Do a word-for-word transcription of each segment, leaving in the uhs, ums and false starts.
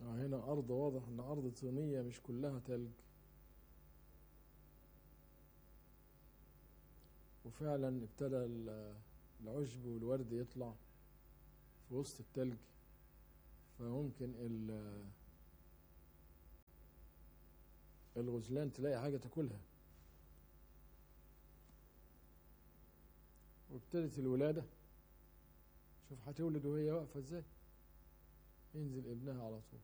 هنا أرض، واضح إن أرض طينية مش كلها تلج، وفعلا ابتدى العشب والورد يطلع في وسط التلج، فممكن الغزلان تلاقي حاجة تاكلها. وابتدت الولادة، شوف هتولد وهي واقفة ازاي، ينزل ابنها على طول.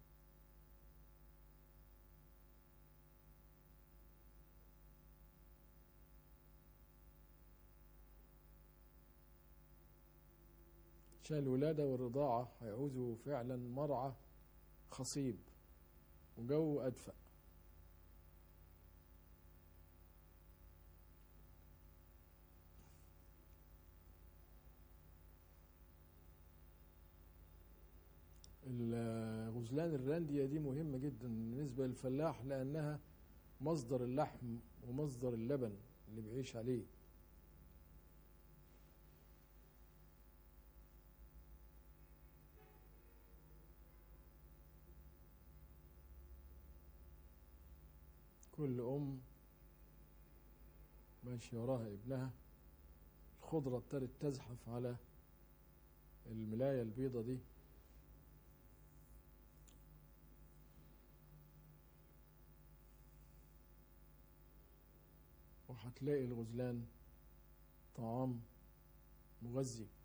عشان الولادة والرضاعة هيعوزوا فعلا مرعى خصيب وجو أدفأ. الغزلان الراندية دي مهمة جدا بالنسبة للفلاح، لأنها مصدر اللحم ومصدر اللبن اللي بيعيش عليه. كل أم ماشي وراها ابنها، الخضرة ابتدت تزحف على الملاية البيضة دي، وهتلاقي الغزلان طعام مغذي.